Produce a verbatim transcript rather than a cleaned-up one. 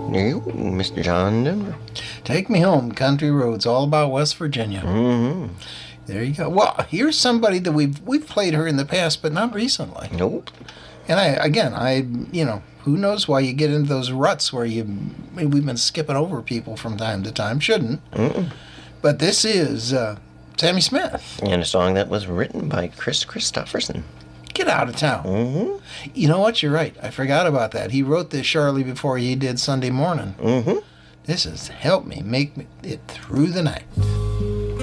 You, Mister John Denver. Take Me Home, Country Roads, all about West Virginia. Mm-hmm. There you go. Well, here's somebody that we've we've played her in the past, but not recently. Nope. And I again, I you know, who knows why you get into those ruts where you we've been skipping over people from time to time. Shouldn't. Mm-mm. But this is uh, Sammy Smith. And a song that was written by Chris Christopherson. Get out of town. Mm-hmm. You know what? You're right. I forgot about that. He wrote this shortly before he did Sunday Morning. Mm-hmm. This is Help Me Make Me It Through the Night.